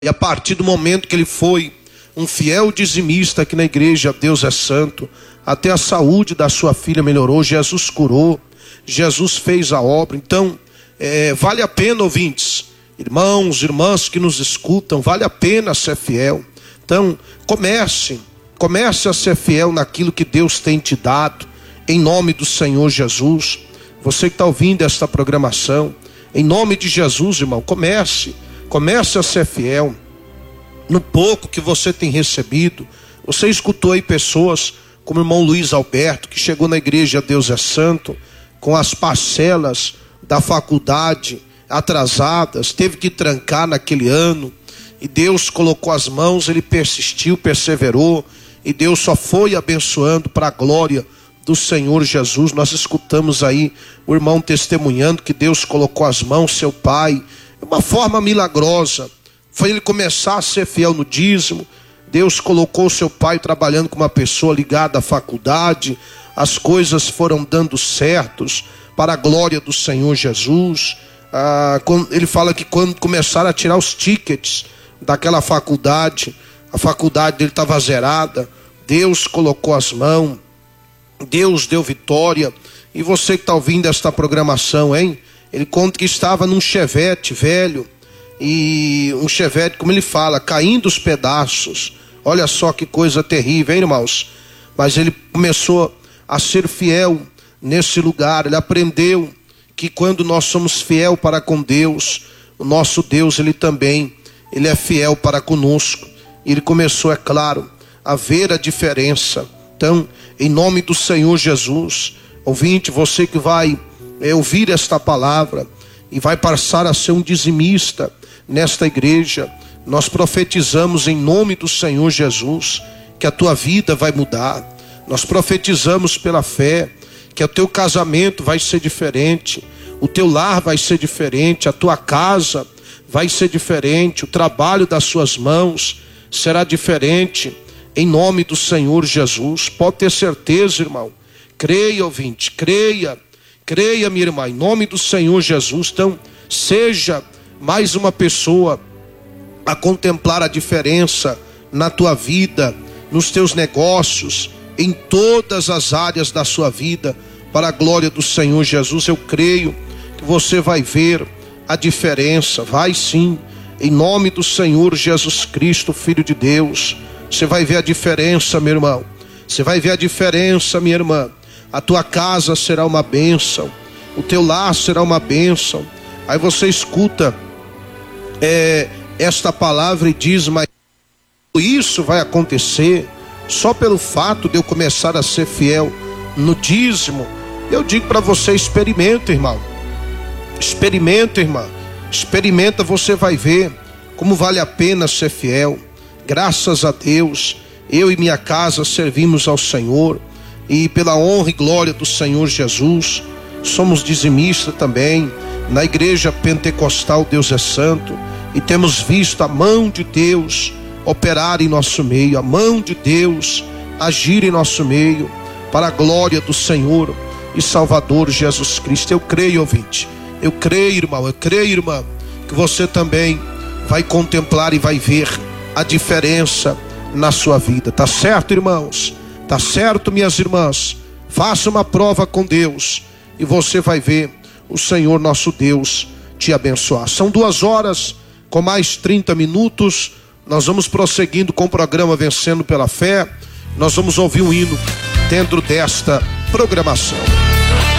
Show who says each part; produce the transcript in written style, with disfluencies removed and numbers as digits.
Speaker 1: E a partir do momento que ele foi um fiel dizimista aqui na igreja, Deus é santo, até a saúde da sua filha melhorou, Jesus curou, Jesus fez a obra. Então, vale a pena, ouvintes, irmãos, irmãs que nos escutam, vale a pena ser fiel. Então, comece a ser fiel naquilo que Deus tem te dado, em nome do Senhor Jesus. Você que está ouvindo esta programação, em nome de Jesus, irmão, comece a ser fiel no pouco que você tem recebido. Você escutou aí pessoas como o irmão Luiz Alberto, que chegou na igreja Deus é Santo, com as parcelas da faculdade atrasadas, teve que trancar naquele ano, e Deus colocou as mãos, ele persistiu, perseverou, e Deus só foi abençoando para a glória do Senhor Jesus. Nós escutamos aí o irmão testemunhando que Deus colocou as mãos, seu pai, de uma forma milagrosa. Foi ele começar a ser fiel no dízimo. Deus colocou seu pai trabalhando com uma pessoa ligada à faculdade. As coisas foram dando certos para a glória do Senhor Jesus. Ele fala que quando começaram a tirar os tickets daquela faculdade, a faculdade dele estava zerada. Deus colocou as mãos, Deus deu vitória. E você que está ouvindo esta programação, hein? Ele conta que estava num Chevette velho, e um Chevette, como ele fala, caindo os pedaços. Olha só que coisa terrível, hein, irmãos? Mas ele começou a ser fiel nesse lugar. Ele aprendeu que quando nós somos fiel para com Deus, o nosso Deus, ele é fiel para conosco. E ele começou, é claro, a ver a diferença. Então, em nome do Senhor Jesus, ouvinte, você que vai ouvir esta palavra e vai passar a ser um dizimista nesta igreja, nós profetizamos em nome do Senhor Jesus que a tua vida vai mudar. Nós profetizamos pela fé que o teu casamento vai ser diferente, o teu lar vai ser diferente, a tua casa vai ser diferente, o trabalho das suas mãos será diferente, em nome do Senhor Jesus. Pode ter certeza, irmão. Creia, ouvinte, creia, minha irmã, em nome do Senhor Jesus. Então, seja mais uma pessoa a contemplar a diferença na tua vida, nos teus negócios, em todas as áreas da sua vida, para a glória do Senhor Jesus. Eu creio que você vai ver a diferença, vai sim, em nome do Senhor Jesus Cristo, Filho de Deus. Você vai ver a diferença, meu irmão. Você vai ver a diferença, minha irmã. A tua casa será uma bênção, o teu lar será uma bênção. Aí você escuta esta palavra e diz: mas isso vai acontecer só pelo fato de eu começar a ser fiel no dízimo. Eu digo para você: experimenta, irmão. Experimenta, irmã. Experimenta, você vai ver como vale a pena ser fiel. Graças a Deus, eu e minha casa servimos ao Senhor, e pela honra e glória do Senhor Jesus, somos dizimistas também na igreja pentecostal Deus é Santo, e temos visto a mão de Deus operar em nosso meio, a mão de Deus agir em nosso meio, para a glória do Senhor e Salvador Jesus Cristo. Eu creio, ouvinte, eu creio, irmão, eu creio, irmã, que você também vai contemplar e vai ver a diferença na sua vida. Tá certo, irmãos? Tá certo, minhas irmãs? Faça uma prova com Deus e você vai ver o Senhor nosso Deus te abençoar. São 2 horas com mais 30 minutos. Nós vamos prosseguindo com o programa Vencendo pela Fé. Nós vamos ouvir um hino dentro desta programação.